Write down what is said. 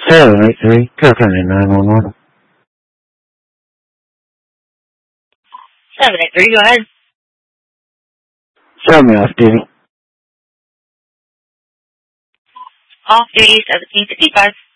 783, Coconut 911. 783, go ahead. Show me off duty. Off duty 1755.